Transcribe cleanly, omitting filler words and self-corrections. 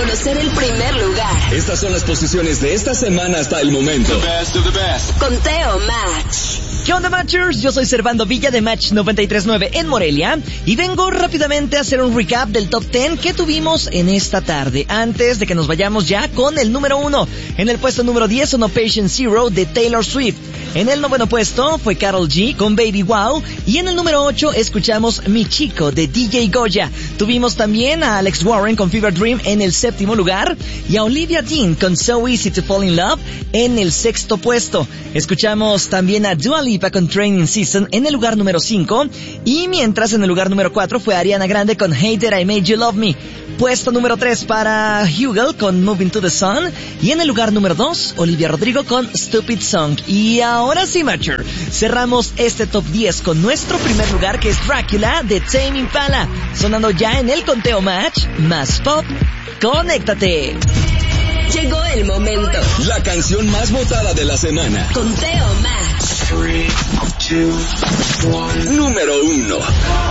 conocer el primer lugar. Estas son las posiciones de esta semana hasta el momento. The best of the best. Conteo Match. ¿Qué onda, Matchers? Yo soy Servando Villa de Match 93.9 en Morelia y vengo rápidamente a hacer un recap del Top 10 que tuvimos en esta tarde, antes de que nos vayamos ya con el número 1. En el puesto número 10 sonó Patient Zero de Taylor Swift. En el 9º puesto fue Karol G con Baby Wow. Y en el número 8 escuchamos Mi Chico de DJ Goya. Tuvimos también a Alex Warren con Fever Dream en el 7º lugar y a Olivia Dean con So Easy to Fall in Love en el 6º puesto. Escuchamos también a Dua Lipa con Training Season en el lugar número 5 y mientras en el lugar número 4 fue Ariana Grande con Hey That I Made You Love Me. Puesto número 3 para Hugel con Moving to the Sun y en el lugar número 2 Olivia Rodrigo con Stupid Song. Y ahora sí, Matcher, cerramos este top 10 con nuestro primer lugar, que es Dracula de Tame Impala, sonando ya en el Conteo Match más pop. ¡Conéctate! Llegó el momento. La canción más votada de la semana. Conteo Match. 3, 2, 1. Número 1.